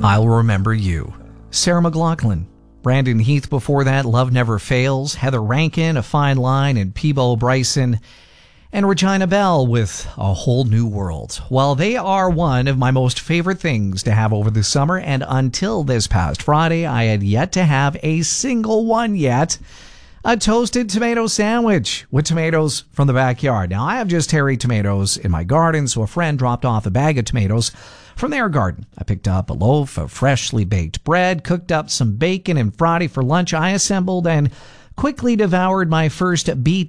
I'll Remember You. Sarah McLachlan. Brandon Heath before that, Love Never Fails. Heather Rankin, A Fine Line, and Peebo Bryson. And Regina Bell with A Whole New World. Well, they are one of my most favorite things to have over the summer, and until this past Friday, I had yet to have a single one yet. A toasted tomato sandwich with tomatoes from the backyard. Now, I have just cherry tomatoes in my garden, so a friend dropped off a bag of tomatoes from their garden. I picked up a loaf of freshly baked bread, cooked up some bacon, and Friday for lunch I assembled and quickly devoured my first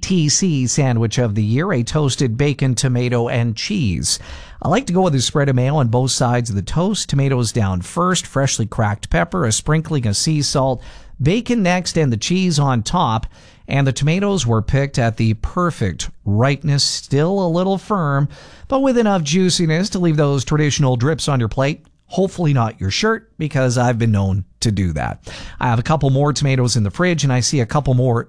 BTC sandwich of the year, a toasted bacon, tomato, and cheese. I like to go with a spread of mayo on both sides of the toast, tomatoes down first, freshly cracked pepper, a sprinkling of sea salt, bacon next, and the cheese on top. And the tomatoes were picked at the perfect ripeness, still a little firm, but with enough juiciness to leave those traditional drips on your plate. Hopefully not your shirt, because I've been known to do that. I have a couple more tomatoes in the fridge, and I see a couple more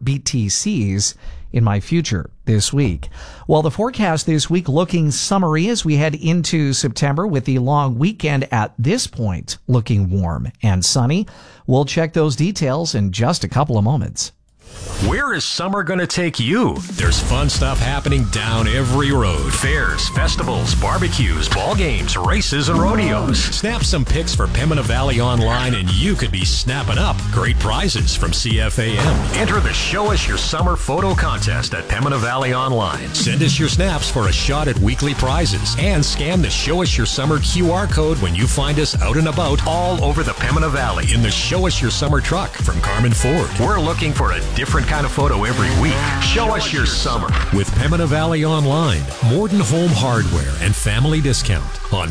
BTCs in my future this week. Well, the forecast this week looking summery as we head into September, with the long weekend at this point looking warm and sunny. We'll check those details in just a couple of moments. Where is summer going to take you? There's fun stuff happening down every road. Fairs, festivals, barbecues, ball games, races, and rodeos. Snap some pics for Pembina Valley Online and you could be snapping up great prizes from CFAM. Enter the Show Us Your Summer photo contest at Pembina Valley Online. Send us your snaps for a shot at weekly prizes and scan the Show Us Your Summer QR code when you find us out and about all over the Pembina Valley in the Show Us Your Summer truck from Carmen Ford. We're looking for a different kind of photo every week. Show us your summer. With Pembina Valley Online, Morden Home Hardware and Family Discount on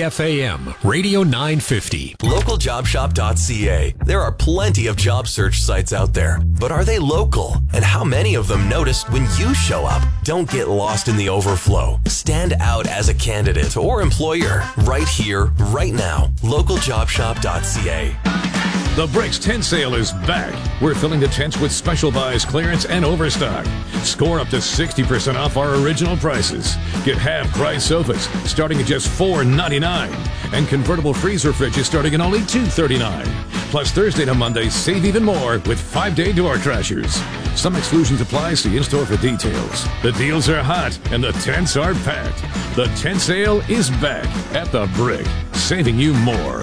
CFAM Radio 950. LocalJobShop.ca. There are plenty of job search sites out there, but are they local? And how many of them noticed when you show up? Don't get lost in the overflow. Stand out as a candidate or employer right here, right now. LocalJobShop.ca. The Bricks Tent Sale is back. We're filling the tents with special buys, clearance, and overstock. Score up to 60% off our original prices. Get half-price sofas starting at just $4.99, and convertible freezer fridges starting at only $2.39. Plus, Thursday to Monday, save even more with 5-day door crashers. Some exclusions apply. See in-store for details. The deals are hot, and the tents are packed. The tent sale is back at the Brick, saving you more.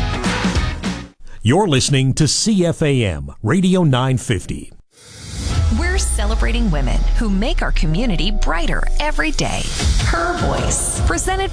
You're listening to CFAM Radio 950. We're celebrating women who make our community brighter every day. Her Voice, presented